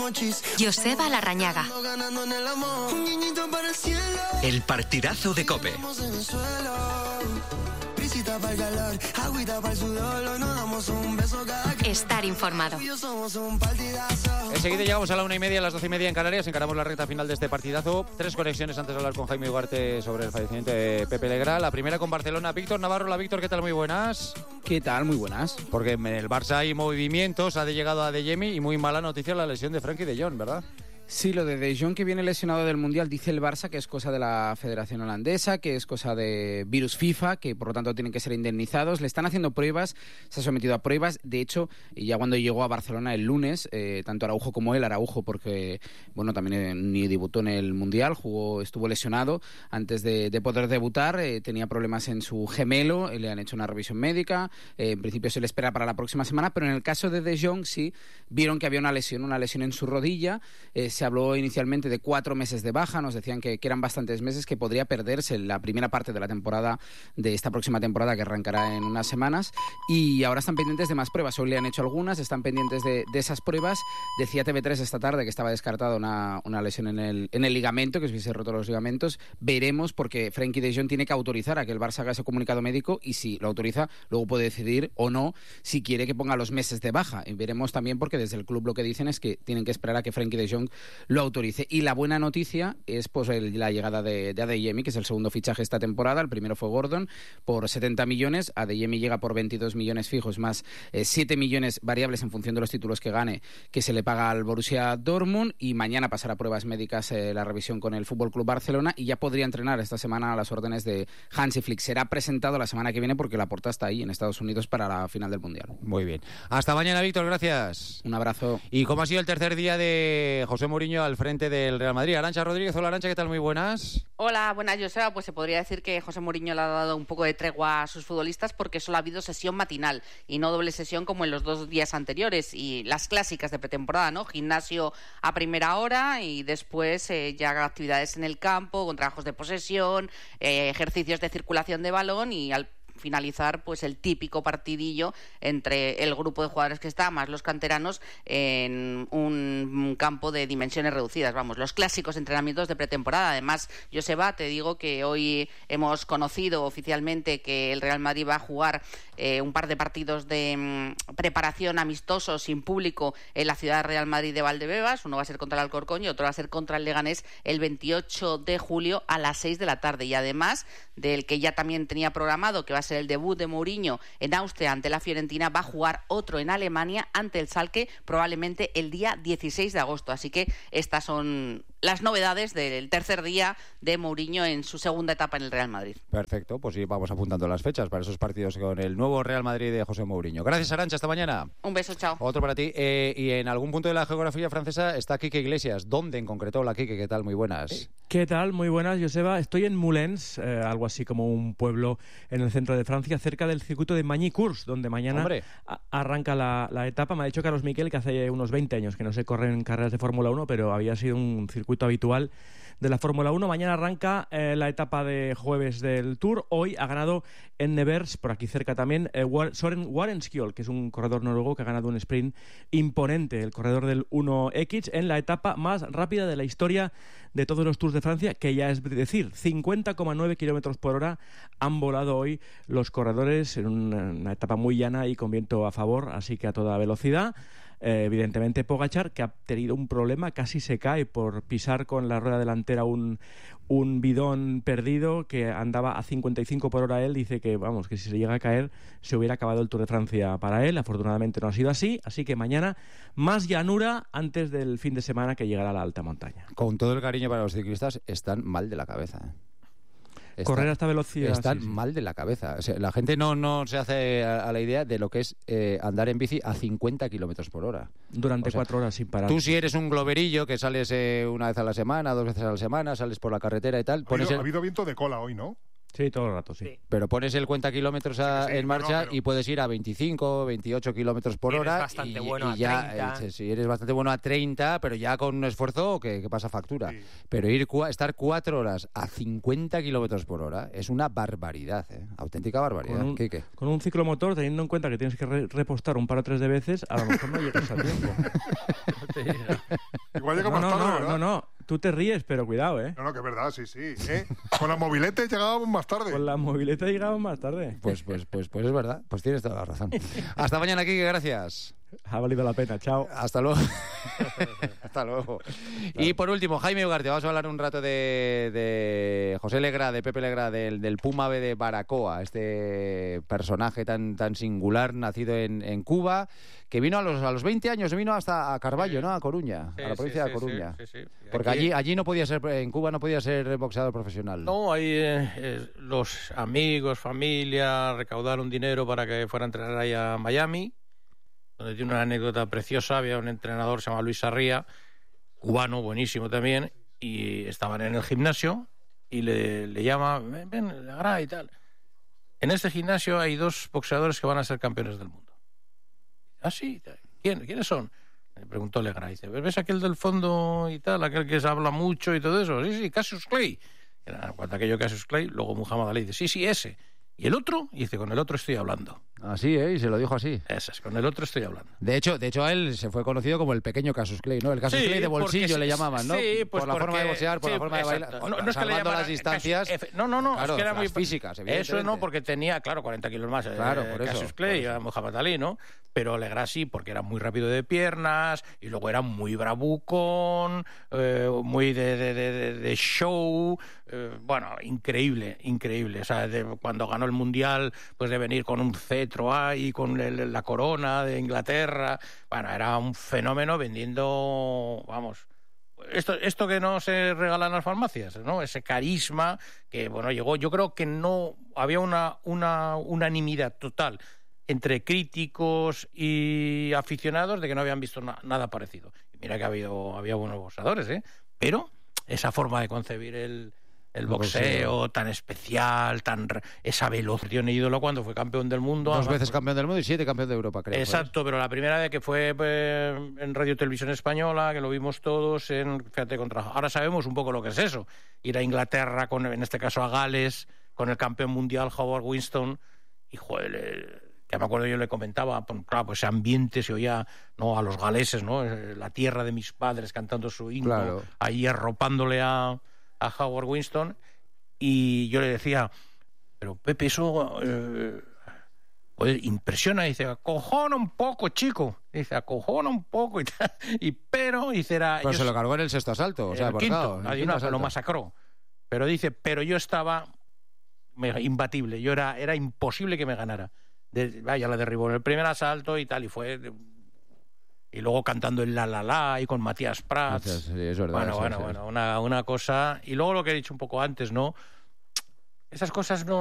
Joseba Larrañaga. El partidazo de COPE. Estar informado. Enseguida llegamos a la 1:30, a las 12:30 en Canarias. Encaramos la recta final de este partidazo. 3 conexiones antes de hablar con Jaime Ugarte sobre el fallecimiento de Pepe Legrá. La primera con Barcelona. Víctor Navarro. Hola, Víctor, ¿qué tal? Muy buenas. ¿Qué tal? Muy buenas. Porque en el Barça hay movimientos, ha llegado a Adeyemi y muy mala noticia la lesión de Frenkie de Jong, ¿verdad? Sí, lo de De Jong, que viene lesionado del Mundial, dice el Barça que es cosa de la Federación Holandesa, que es cosa de virus FIFA, que por lo tanto tienen que ser indemnizados. Le están haciendo pruebas, se ha sometido a pruebas. De hecho, ya cuando llegó a Barcelona el lunes, tanto Araujo como él, Araujo porque bueno, también ni debutó en el Mundial, estuvo lesionado antes de poder debutar, tenía problemas en su gemelo, le han hecho una revisión médica, en principio se le espera para la próxima semana, pero en el caso de De Jong sí, vieron que había una lesión en su rodilla. Se habló inicialmente de 4 meses de baja, nos decían que eran bastantes meses, que podría perderse la primera parte de la temporada, de esta próxima temporada que arrancará en unas semanas, y ahora están pendientes de más pruebas. Hoy le han hecho algunas, están pendientes de esas pruebas. Decía TV3 esta tarde que estaba descartada una lesión en el ligamento, que se hubiese roto los ligamentos. Veremos, porque Frenkie de Jong tiene que autorizar a que el Barça haga ese comunicado médico, y si lo autoriza, luego puede decidir o no si quiere que ponga los meses de baja. Y veremos también, porque desde el club lo que dicen es que tienen que esperar a que Frenkie de Jong lo autorice. Y la buena noticia es pues la llegada de Adeyemi, que es el segundo fichaje esta temporada. El primero fue Gordon por 70 millones. Adeyemi llega por 22 millones fijos más 7 millones variables en función de los títulos que gane, que se le paga al Borussia Dortmund, y mañana pasará pruebas médicas la revisión con el FC Barcelona, y ya podría entrenar esta semana a las órdenes de Hansi Flick. Será presentado la semana que viene porque Laporta está ahí en Estados Unidos para la final del Mundial. Muy bien. Hasta mañana, Víctor, gracias. Un abrazo. ¿Y cómo ha sido el tercer día de José Mourinho al frente del Real Madrid? Arantxa Rodríguez. Hola, Arantxa, ¿qué tal? Muy buenas. Hola, buenas, Joseba. Pues se podría decir que José Mourinho le ha dado un poco de tregua a sus futbolistas, porque solo ha habido sesión matinal y no doble sesión como en los 2 días anteriores, y las clásicas de pretemporada, ¿no? Gimnasio a primera hora y después ya actividades en el campo, con trabajos de posesión, ejercicios de circulación de balón, y al finalizar pues el típico partidillo entre el grupo de jugadores que está más los canteranos en un campo de dimensiones reducidas, vamos, los clásicos entrenamientos de pretemporada. Además, Joseba, te digo que hoy hemos conocido oficialmente que el Real Madrid va a jugar un par de partidos de preparación amistosos sin público en la ciudad de Real Madrid de Valdebebas. Uno va a ser contra el Alcorcón y otro va a ser contra el Leganés el 28 de julio a las 6 de la tarde. Y además del que ya también tenía programado, que va a ser el debut de Mourinho en Austria ante la Fiorentina, va a jugar otro en Alemania ante el Schalke, probablemente el día 16 de agosto. Así que estas son las novedades del tercer día de Mourinho en su segunda etapa en el Real Madrid. Perfecto, pues sí, vamos apuntando las fechas para esos partidos con el nuevo Real Madrid de José Mourinho. Gracias, Arantxa, hasta mañana. Un beso, chao. Otro para ti. Y en algún punto de la geografía francesa está Quique Iglesias. ¿Dónde en concreto? Hola, Quique, ¿qué tal? Muy buenas. ¿Qué tal? Muy buenas, Joseba. Estoy en Moulins, algo así como un pueblo en el centro de Francia, cerca del circuito de Magny-Cours, donde mañana arranca la etapa. Me ha dicho Carlos Miquel que hace unos 20 años que no se corren carreras de Fórmula 1, pero había sido un circuito habitual de la Fórmula 1. Mañana arranca la etapa de jueves del Tour. Hoy ha ganado en Nevers, por aquí cerca también, Søren Warenskjold, que es un corredor noruego que ha ganado un sprint imponente, el corredor del 1X, en la etapa más rápida de la historia de todos los Tours de Francia, que ya es decir, 50,9 kilómetros por hora han volado hoy los corredores en una etapa muy llana y con viento a favor, así que a toda velocidad. Evidentemente Pogačar, que ha tenido un problema, casi se cae por pisar con la rueda delantera un bidón perdido, que andaba a 55 por hora. Él dice que, vamos, que si se llega a caer se hubiera acabado el Tour de Francia para él. Afortunadamente no ha sido así que mañana más llanura antes del fin de semana, que llegará a la alta montaña. Con todo el cariño para los ciclistas, están mal de la cabeza, correr a esta velocidad están mal de la cabeza. O sea, la gente no se hace a la idea de lo que es andar en bici a 50 kilómetros por hora durante 4 horas sin parar. Tú, si eres un globerillo que sales una vez a la semana, 2 veces a la semana, sales por la carretera y tal, ha habido viento de cola hoy, ¿no? Sí, todo el rato, sí. Pero pones el cuenta kilómetros en marcha y puedes ir a 25, 28 kilómetros por hora. Eres bastante bueno y a 30. Sí, eres bastante bueno a 30, pero ya con un esfuerzo que pasa factura. Sí. Pero estar 4 horas a 50 kilómetros por hora es una barbaridad, auténtica barbaridad. Con un ciclomotor, teniendo en cuenta que tienes que repostar un par o tres de veces, a lo mejor no llegas a tiempo. Igual llega más tarde, ¿verdad? No. Tú te ríes, pero cuidado, ¿eh? No, que es verdad, sí. Con la mobilete llegábamos más tarde. Con la mobileta llegamos más tarde. Pues es verdad. Pues tienes toda la razón. Hasta mañana, Quique, gracias. Ha valido la pena, chao. Hasta luego. Hasta luego. Y por último, Jaime Ugarte, vamos a hablar un rato de José Legrá, de Pepe Legrá, del Puma B de Baracoa, este personaje tan singular, nacido en Cuba, que vino a los 20 años, vino hasta a Carballo, ¿no? A Coruña, a la provincia de Coruña. Sí. Porque allí no podía ser, en Cuba no podía ser boxeador profesional. No, ahí los amigos, familia, recaudaron dinero para que fuera a entrenar ahí a Miami, donde tiene una anécdota preciosa. Había un entrenador, se llama Luis Sarría, cubano, buenísimo también, y estaban en el gimnasio y le llama, ven, Legrá y tal. En este gimnasio hay 2 boxeadores que van a ser campeones del mundo. Ah, sí, ¿quiénes son? Le preguntó Legrá, dice, ¿ves aquel del fondo y tal, aquel que se habla mucho y todo eso? Sí, Cassius Clay. Cuando aquello Cassius Clay, luego Muhammad Ali dice, sí, ese. ¿Y el otro? Y dice, con el otro estoy hablando. Así, y se lo dijo así. Ese es, con el otro estoy hablando. De hecho a él se fue conocido como el pequeño Cassius Clay, ¿no? El Cassius Clay de bolsillo le llamaban, ¿no? Sí, pues por la forma de boxear, por la forma de bailar. No es que le llamaran las distancias. No, claro, es que era muy físicas, evidentemente. Eso no, porque tenía, 40 kilos más. Claro, por eso. Cassius Clay, Muhammad Ali, ¿no? Pero Legrá sí, porque era muy rápido de piernas y luego era muy bravucón, muy de show. Bueno, increíble. O sea, cuando ganó el Mundial, pues de venir con un cetro ahí, con la corona de Inglaterra. Bueno, era un fenómeno vendiendo, vamos, esto que no se regala en las farmacias, ¿no? Ese carisma que, bueno, llegó. Yo creo que no había una unanimidad total entre críticos y aficionados de que no habían visto nada parecido. Y mira que había buenos boxeadores, pero esa forma de concebir el boxeo tan especial, esa velocidad. Tiene un ídolo cuando fue campeón del mundo. 2 veces campeón del mundo y 7 campeón de Europa, creo. Exacto, pero la primera vez que fue en Radio Televisión Española, que lo vimos todos, ahora sabemos un poco lo que es eso. Ir a Inglaterra, en este caso a Gales, con el campeón mundial Howard Winston, y joder, ya me acuerdo, yo le comentaba, claro, pues ese ambiente se oía, ¿no?, a los galeses, ¿no?, la tierra de mis padres cantando su himno, claro, ahí arropándole a Howard Winston, y yo le decía, pero Pepe, eso impresiona, dice, acojona un poco, chico, dice, acojona un poco, pero dice, Pero se lo cargó en el 6º asalto, o sea, el quinto, lo masacró, pero dice, pero yo estaba imbatible, era imposible que me ganara. Ya la derribó en el primer asalto y tal, y luego cantando el la y con Matías Prats. Sí, es verdad. Bueno, una cosa. Y luego lo que he dicho un poco antes, ¿no? Esas cosas no